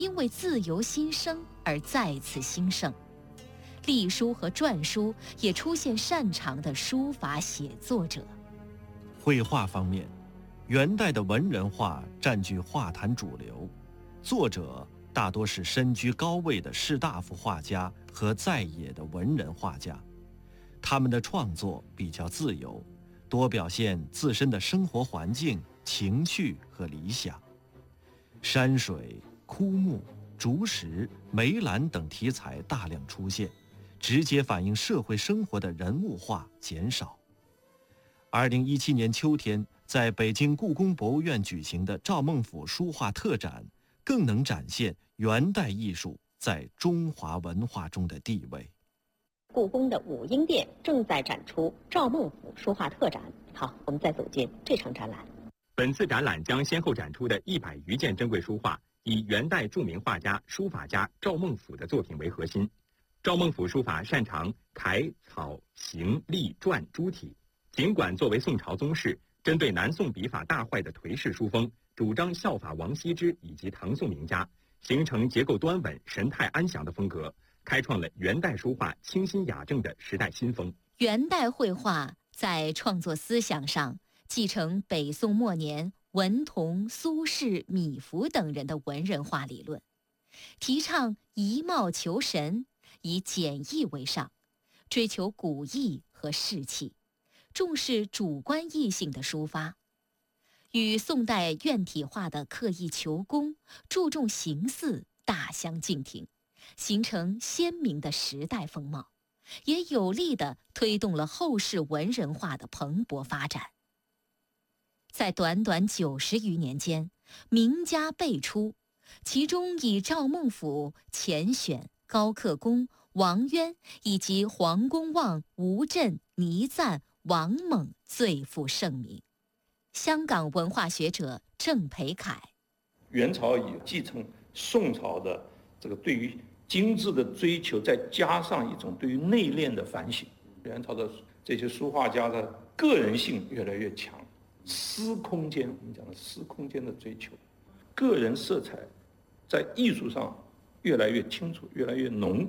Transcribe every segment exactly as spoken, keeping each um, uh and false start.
因为自由新生而再次兴盛。隶书和篆书也出现擅长的书法写作者。 绘画方面，元代的文人画占据画坛主流，作者大多是身居高位的士大夫画家和在野的文人画家，他们的创作比较自由，多表现自身的生活环境、情趣和理想。山水、枯木、竹石、梅兰等题材大量出现，直接反映社会生活的人物画减少。二零一七年秋天，在北京故宫博物院举行的赵孟頫书画特展，更能展现元代艺术在中华文化中的地位。 故宫的武英殿正在展出赵孟頫书画特展。好，我们再走进这场展览。 本次展览将先后展出的一百余件珍贵书画，以元代著名画家、书法家赵孟頫的作品为核心。赵孟頫书法擅长楷、草、行、隶、篆诸体。尽管作为宋朝宗室，针对南宋笔法大坏的颓式书风，主张效法王羲之以及唐宋名家，形成结构端稳、神态安详的风格，开创了元代书画清新雅正的时代新风。 元代绘画在创作思想上继承北宋末年文同、苏轼、米芾等人的文人画理论，提倡以貌求神，以简易为上，追求古意和士气，重视主观意性的抒发，与宋代院体画的刻意求工、注重形似大相径庭，形成鲜明的时代风貌，也有力地推动了后世文人画的蓬勃发展。在短短九十余年间，名家辈出，其中以赵孟頫、钱选、高克恭、王渊以及黄公望、吴镇、倪瓒、王猛最负盛名。香港文化学者郑培凯： 元朝以继承宋朝的这个对于精致的追求，再加上一种对于内敛的反省，元朝的这些书画家的个人性越来越强，私空间，我们讲的私空间的追求，个人色彩在艺术上越来越清楚，越来越浓。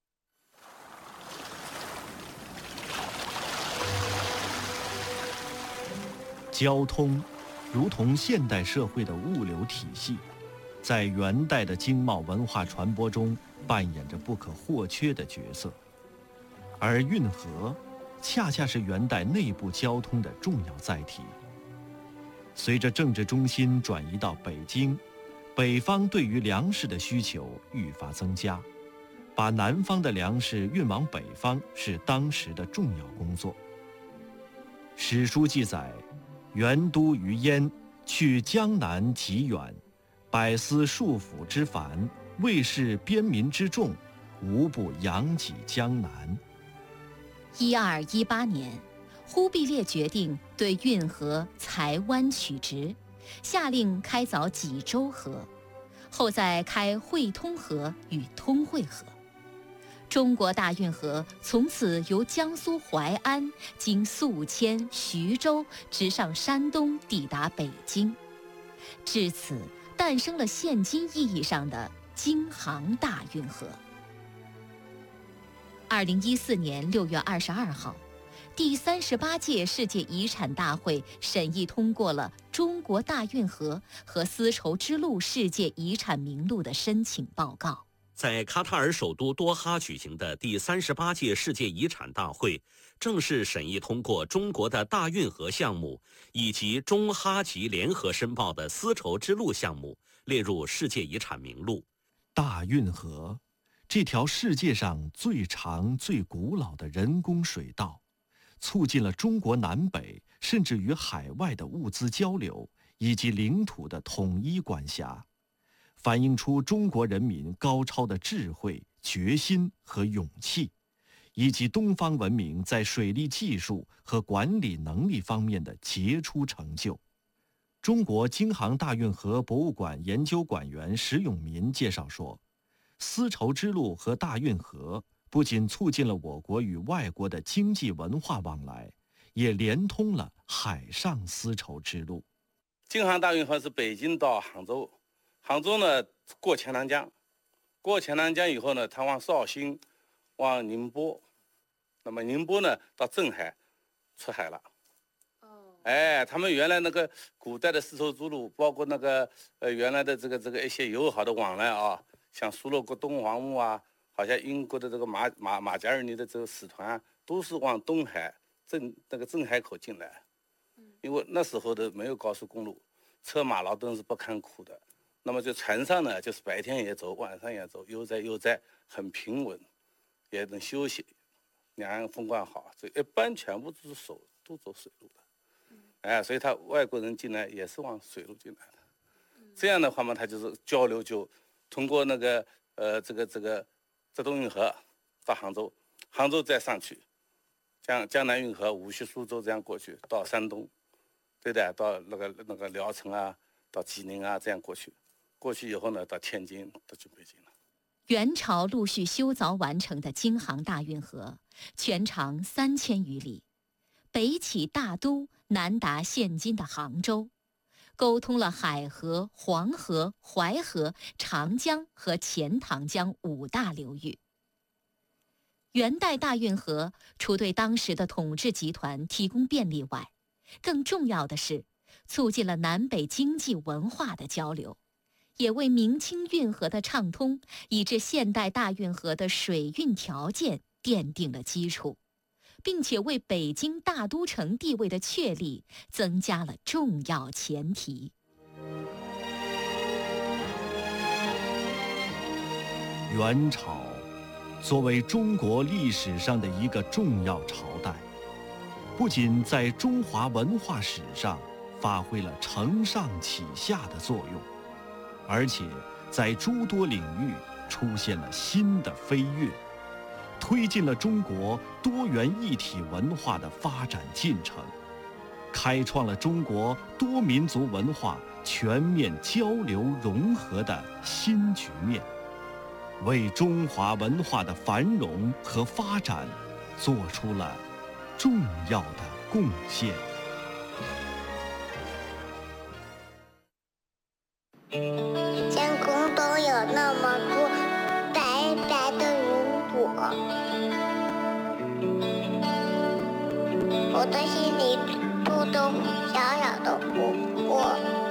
交通如同现代社会的物流体系，在元代的经贸文化传播中扮演着不可或缺的角色，而运河恰恰是元代内部交通的重要载体。随着政治中心转移到北京，北方对于粮食的需求愈发增加，把南方的粮食运往北方是当时的重要工作。史书记载，元都于燕，去江南极远，百司数府之繁，卫士边民之众，无不扬己江南。 一二一八年，忽必烈决定对运河裁弯取直，下令开凿济州河，后再开会通河与通惠河。中国大运河从此由江苏淮安经宿迁、徐州，直上山东，抵达北京。至此，诞生了现今意义上的京杭大运河。二零一四年六月二十二号，第三十八届世界遗产大会审议通过了中国大运河和丝绸之路世界遗产名录的申请报告。 在卡塔尔首都多哈举行的第三十八届世界遗产大会，正式审议通过中国的大运河项目以及中哈吉联合申报的丝绸之路项目，列入世界遗产名录。 大运河，这条世界上最长、最古老的人工水道，促进了中国南北甚至与海外的物资交流以及领土的统一管辖，反映出中国人民高超的智慧、决心和勇气，以及东方文明在水利技术和管理能力方面的杰出成就。中国京杭大运河博物馆研究馆员石永民介绍说，丝绸之路和大运河不仅促进了我国与外国的经济文化往来，也连通了海上丝绸之路。 京杭大运河是北京到杭州杭州呢过钱塘江，过钱塘江以后呢，他往绍兴，往宁波，那么宁波呢到镇海，出海了。哦，哎，他们原来那个古代的丝绸之路，包括那个呃原来的这个这个一些友好的往来啊，像苏洛国东王墓啊，好像英国的这个马马马加尔尼的这个使团、啊，都是往东海镇那个镇海口进来。因为那时候的没有高速公路，车马劳顿是不堪苦的。那么在船上呢，就是白天也走，晚上也走，悠哉悠哉，很平稳，也能休息。两岸风光好，这一般全部都是走都走水路的。哎，所以他外国人进来也是往水路进来的。这样的话嘛，他就是交流就通过那个呃这个这个浙东运河到杭州，杭州再上去，江江南运河、无锡、苏州这样过去到山东。对的，到那个那个聊城啊，到济宁啊，这样过去，过去以后呢，到天津，到去北京了。 元朝陆续修凿完成的京杭大运河，全长三千余里，北起大都，南达现今的杭州，沟通了海河、黄河、淮河、长江和钱塘江五大流域。元代大运河除对当时的统治集团提供便利外，更重要的是，促进了南北经济文化的交流，也为明清运河的畅通，以至现代大运河的水运条件奠定了基础，并且为北京大都城地位的确立增加了重要前提。 元朝作为中国历史上的一个重要朝代，不仅在中华文化史上发挥了承上启下的作用，而且在诸多领域出现了新的飞跃，推进了中国多元一体文化的发展进程，开创了中国多民族文化全面交流融合的新局面，为中华文化的繁荣和发展做出了重要的贡献。 天空中有那么多白白的云朵，我的心里住着小小的湖泊。